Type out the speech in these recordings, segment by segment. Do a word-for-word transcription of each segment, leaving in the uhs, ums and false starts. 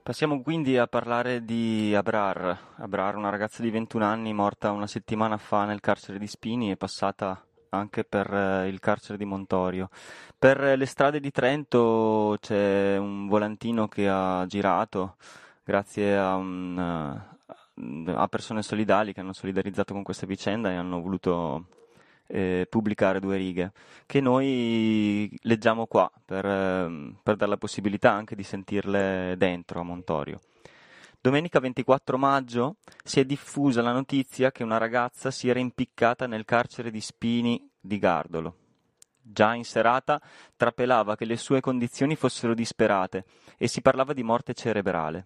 Passiamo quindi a parlare di Abrar. Abrar, una ragazza di ventuno anni morta una settimana fa nel carcere di Spini e passata anche per eh, il carcere di Montorio. Per eh, le strade di Trento c'è un volantino che ha girato grazie a, un, eh, a persone solidali che hanno solidarizzato con questa vicenda e hanno voluto eh, pubblicare due righe che noi leggiamo qua per, ehm, per dare la possibilità anche di sentirle dentro a Montorio. Domenica ventiquattro maggio si è diffusa la notizia che una ragazza si era impiccata nel carcere di Spini di Gardolo. Già in serata trapelava che le sue condizioni fossero disperate e si parlava di morte cerebrale.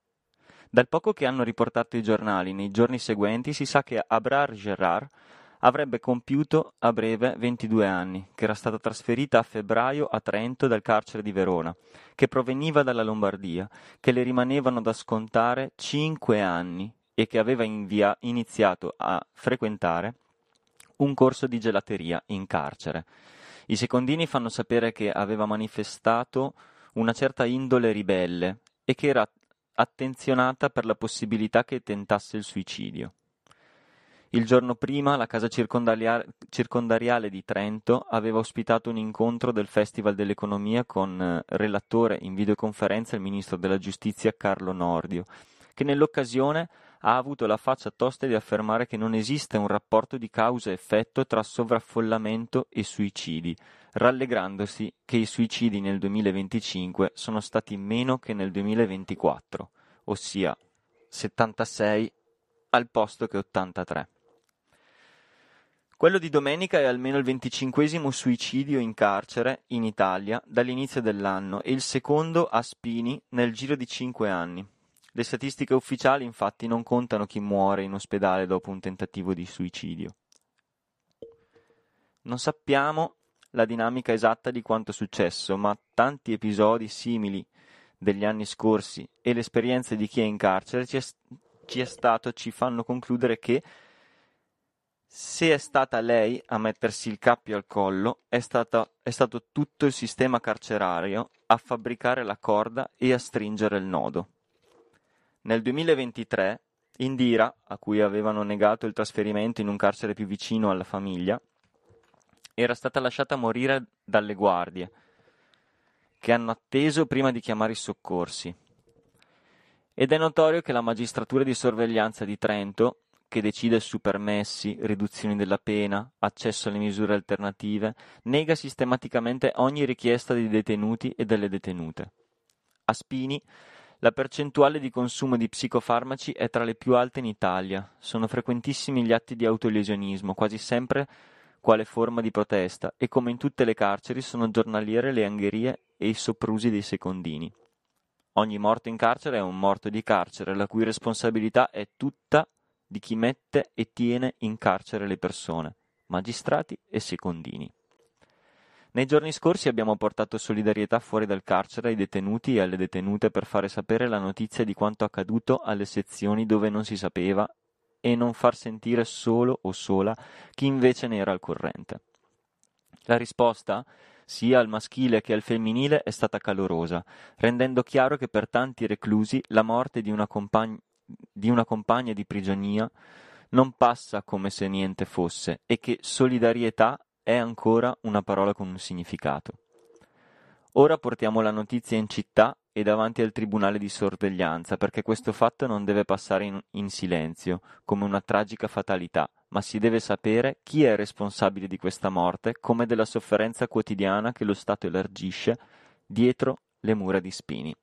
Dal poco che hanno riportato i giornali nei giorni seguenti si sa che Abrar Gerard avrebbe compiuto a breve ventidue anni, che era stata trasferita a febbraio a Trento dal carcere di Verona, che proveniva dalla Lombardia, che le rimanevano da scontare cinque anni e che aveva invia- iniziato a frequentare un corso di gelateria in carcere. I secondini fanno sapere che aveva manifestato una certa indole ribelle e che era attenzionata per la possibilità che tentasse il suicidio. Il giorno prima la casa circondaria- circondariale di Trento aveva ospitato un incontro del Festival dell'Economia con eh, relatore in videoconferenza il ministro della Giustizia Carlo Nordio, che nell'occasione ha avuto la faccia tosta di affermare che non esiste un rapporto di causa-effetto tra sovraffollamento e suicidi, rallegrandosi che i suicidi nel duemilaventicinque sono stati meno che nel duemilaventiquattro, ossia settantasei al posto che ottantatré. Quello di domenica è almeno il venticinquesimo suicidio in carcere in Italia dall'inizio dell'anno e il secondo a Spini nel giro di cinque anni. Le statistiche ufficiali infatti non contano chi muore in ospedale dopo un tentativo di suicidio. Non sappiamo la dinamica esatta di quanto è successo, ma tanti episodi simili degli anni scorsi e l'esperienza di chi è in carcere ci è, ci è stato ci fanno concludere che se è stata lei a mettersi il cappio al collo, è, stata, è stato tutto il sistema carcerario a fabbricare la corda e a stringere il nodo. Nel duemilaventitré, Indira, a cui avevano negato il trasferimento in un carcere più vicino alla famiglia, era stata lasciata morire dalle guardie, che hanno atteso prima di chiamare i soccorsi. Ed è notorio che la magistratura di sorveglianza di Trento, che decide su permessi, riduzioni della pena, accesso alle misure alternative, nega sistematicamente ogni richiesta dei detenuti e delle detenute. A Spini la percentuale di consumo di psicofarmaci è tra le più alte in Italia. Sono frequentissimi gli atti di autolesionismo, quasi sempre quale forma di protesta, e come in tutte le carceri sono giornaliere le angherie e i soprusi dei secondini. Ogni morto in carcere è un morto di carcere, la cui responsabilità è tutta di chi mette e tiene in carcere le persone, magistrati e secondini. Nei giorni scorsi abbiamo portato solidarietà fuori dal carcere ai detenuti e alle detenute per fare sapere la notizia di quanto accaduto alle sezioni dove non si sapeva e non far sentire solo o sola chi invece ne era al corrente. La risposta, sia al maschile che al femminile, è stata calorosa, rendendo chiaro che per tanti reclusi la morte di una, compagn- di una compagna di prigionia non passa come se niente fosse e che solidarietà è ancora una parola con un significato. Ora portiamo la notizia in città e davanti al tribunale di sorveglianza, perché questo fatto non deve passare in, in silenzio, come una tragica fatalità, ma si deve sapere chi è responsabile di questa morte, come della sofferenza quotidiana che lo Stato elargisce dietro le mura di Spini.